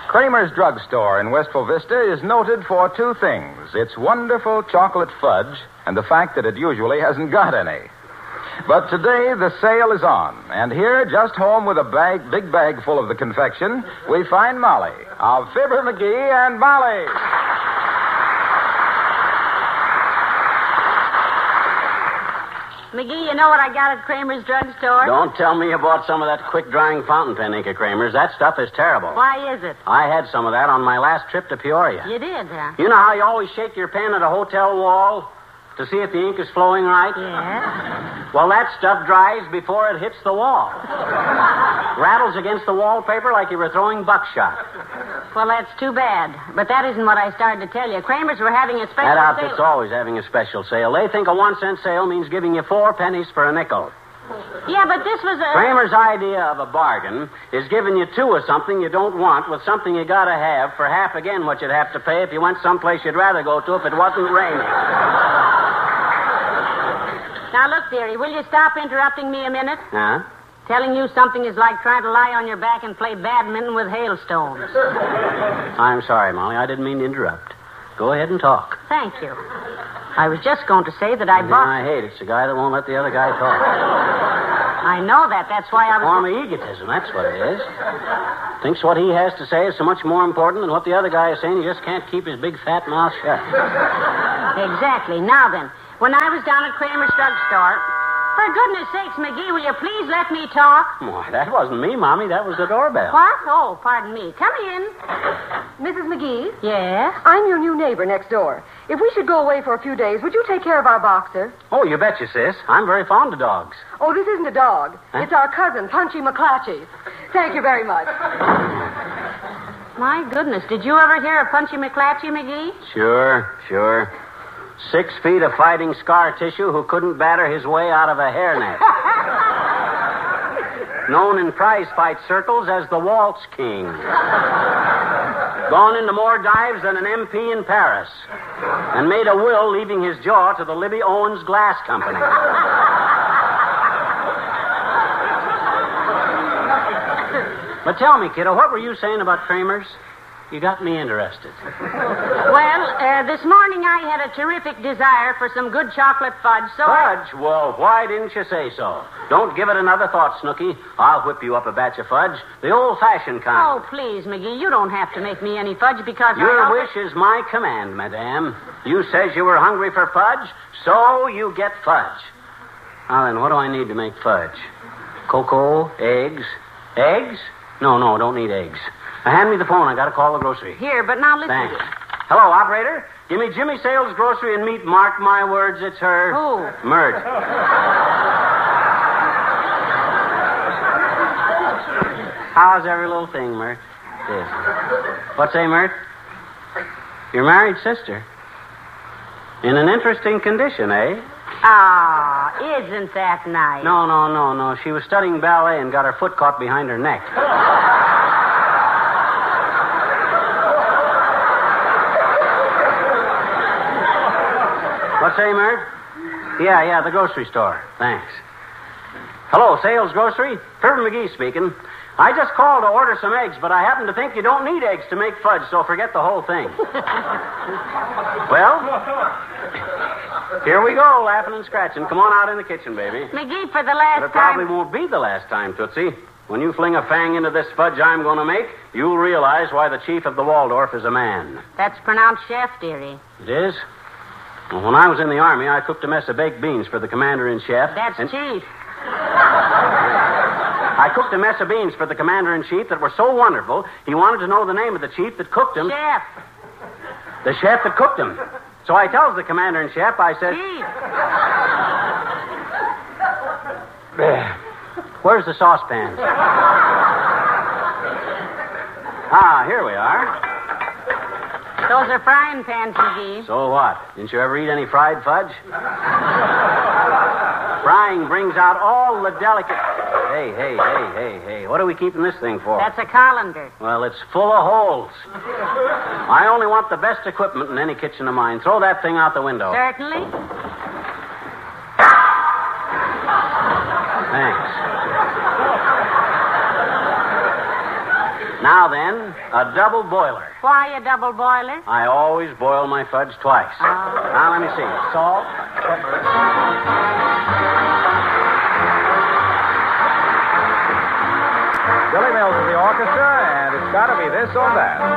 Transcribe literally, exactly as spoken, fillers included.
Kramer's Drugstore in Wistful Vista is noted for two things. Its wonderful chocolate fudge and the fact that it usually hasn't got any. But today the sale is on. And here, just home with a bag, big bag full of the confection, we find Molly of Fibber McGee and Molly. McGee, you know what I got at Kramer's Drugstore? Don't tell me you bought some of that quick-drying fountain pen ink at Kramer's. That stuff is terrible. Why is it? I had some of that on my last trip to Peoria. You did, huh? You know how you always shake your pen at a hotel wall to see if the ink is flowing right? Yes. Well, that stuff dries before it hits the wall. Rattles against the wallpaper like you were throwing buckshot. Well, that's too bad. But that isn't what I started to tell you. Kramer's were having a special That sale. outfit's always having a special sale. They think a one-cent sale means giving you four pennies for a nickel. Yeah, but this was a... Kramer's idea of a bargain is giving you two of something you don't want with something you gotta have for half again what you'd have to pay if you went someplace you'd rather go to if it wasn't raining. Now, look, dearie, will you stop interrupting me a minute? Huh? Telling you something is like trying to lie on your back and play badminton with hailstones. I'm sorry, Molly. I didn't mean to interrupt. Go ahead and talk. Thank you. I was just going to say that I bought... I hate it. It's the guy that won't let the other guy talk. I know that. That's why I was... Form of egotism, that's what it is. Thinks what he has to say is so much more important than what the other guy is saying. He just can't keep his big fat mouth shut. Exactly. Now then, when I was down at Kramer's Drugstore... For goodness sakes, McGee, will you please let me talk? Why, that wasn't me, Mommy. That was the doorbell. What? Oh, pardon me. Come in. Missus McGee? Yes? I'm your new neighbor next door. If we should go away for a few days, would you take care of our boxer? Oh, you betcha, sis. I'm very fond of dogs. Oh, this isn't a dog. Huh? It's our cousin, Punchy McClatchy. Thank you very much. My goodness, did you ever hear of Punchy McClatchy, McGee? Sure, sure. Six feet of fighting scar tissue who couldn't batter his way out of a hairnet. Known in prize fight circles as the Waltz King. Gone into more dives than an M P in Paris. And made a will leaving his jaw to the Libby Owens Glass Company. But tell me, kiddo, what were you saying about Kramer's? You got me interested. Well, uh, this morning I had a terrific desire for some good chocolate fudge, so... Fudge? Well, why didn't you say so? Don't give it another thought, Snooky. I'll whip you up a batch of fudge, the old-fashioned kind. Oh, please, McGee, you don't have to make me any fudge because Your I... wish is my command, madame. You says you were hungry for fudge, so you get fudge. Now then, what do I need to make fudge? Cocoa, eggs. Eggs? No, no, don't need eggs. Now, hand me the phone. I got to call the grocery. Here, but now listen... Thanks. Hello, operator. Give me Jimmy Sales Grocery and Meat. Mark my words, it's her. Who? Mert. How's every little thing, Mert? Yes. What's say, Mert? Your married sister. In an interesting condition, eh? Ah, isn't that nice? No, no, no, no. She was studying ballet and got her foot caught behind her neck. What say, Mert? Yeah, yeah, the grocery store. Thanks. Hello, Sales Grocery. Fibber McGee speaking. I just called to order some eggs, but I happen to think you don't need eggs to make fudge, so forget the whole thing. Well, here we go, laughing and scratching. Come on out in the kitchen, baby. McGee, for the last But it time... probably won't be the last time, Tootsie. When you fling a fang into this fudge I'm going to make, you'll realize why the chief of the Waldorf is a man. That's pronounced chef, dearie. It is? Well, when I was in the Army, I cooked a mess of baked beans for the commander-in-chief. That's and... chief. I cooked a mess of beans for the commander-in-chief that were so wonderful, he wanted to know the name of the chief that cooked them. Chef. The chef that cooked them. So I tells the commander-in-chief, I said... Chief. Where's the saucepans? Ah, here we are. Those are frying pans, McGee. So what? Didn't you ever eat any fried fudge? Frying brings out all the delicate... Hey, hey, hey, hey, hey. What are we keeping this thing for? That's a colander. Well, it's full of holes. I only want the best equipment in any kitchen of mine. Throw that thing out the window. Certainly. Thanks. Now then, a double boiler. Why a double boiler? I always boil my fudge twice. Oh. Now, let me see. Salt, pepper. Billy Mills of the orchestra, and it's got to be this or that.